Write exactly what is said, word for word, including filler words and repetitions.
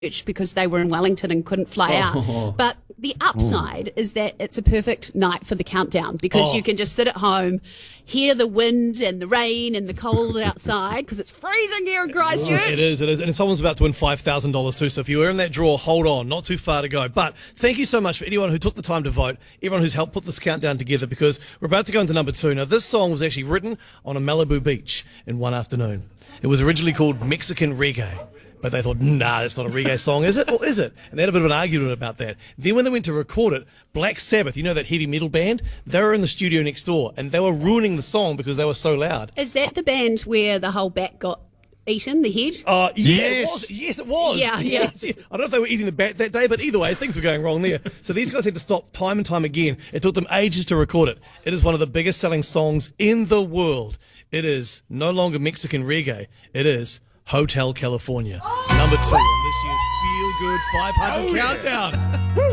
because they were in Wellington and couldn't fly Oh. out. But the upside is that it's a perfect night for the countdown because Oh. you can just sit at home, hear the wind and the rain and the cold outside because it's freezing here in Christchurch. It is, it is. And someone's about to win five thousand dollars too. So if you were in that draw, hold on. Not too far to go. But thank you so much for anyone who took the time to vote, everyone who's helped put this countdown together because we're about to go into number two. Now, this song was actually written on a Malibu beach in one afternoon. It was originally called Mexican Reggae. But they thought, nah, that's not a reggae song, is it? Or is it? And they had a bit of an argument about that. Then when they went to record it, Black Sabbath, you know that heavy metal band? They were in the studio next door, and they were ruining the song because they were so loud. Is that the band where the whole back got eaten, the head? Uh, yeah, Yes. It was. Yes, it was. Yeah, yeah. Yes, yeah. I don't know if they were eating the bat that day, but either way, things were going wrong there. So these guys had to stop time and time again. It took them ages to record it. It is one of the biggest selling songs in the world. It is no longer Mexican reggae. It is Hotel California. Number two on this year's Feel Good five hundred Oh, yeah. Countdown.